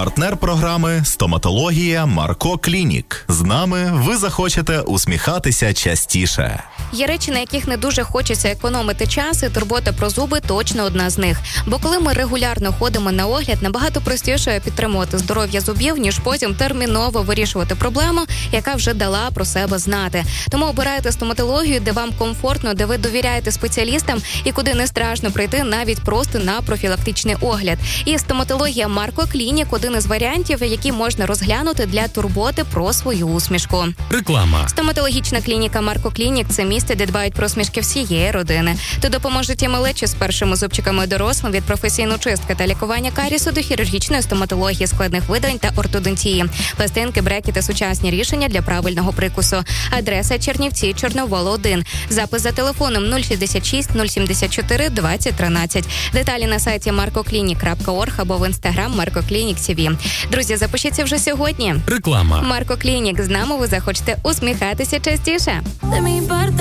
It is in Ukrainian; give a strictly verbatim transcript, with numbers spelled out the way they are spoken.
Партнер програми «Стоматологія Марко Клінік». З нами ви захочете усміхатися частіше. Є речі, на яких не дуже хочеться економити час, і турбота про зуби точно одна з них. Бо коли ми регулярно ходимо на огляд, набагато простіше підтримувати здоров'я зубів, ніж потім терміново вирішувати проблему, яка вже дала про себе знати. Тому обирайте стоматологію, де вам комфортно, де ви довіряєте спеціалістам і куди не страшно прийти навіть просто на профілактичний огляд. І стоматологія Марко Клінік – один із варіантів, які можна розглянути для турботи про свою усмішку. Реклама. Стоматологічна клініка Марко Клінік – це місце, де дбають про усмішки всієї родини. Тут допоможуть і малечі з першими зубчиками дорослим від професійної чистки та лікування карісу до хірургічної стоматології, складних видалень та ортодонтії. Пластинки, брекети, сучасні рішення для правильного прикусу. Адреса: Чернівці, Чорновола, один. Запис за телефоном нуль шістдесят шість нуль сімдесят чотири двадцять тринадцять. Деталі на сайті марко клінік крапка орг або в інстаграм Марко Клінік ті ві. Друзі, запишіться вже сьогодні. Реклама. Марко Клінік. З нами ви захочете усміхатися частіше.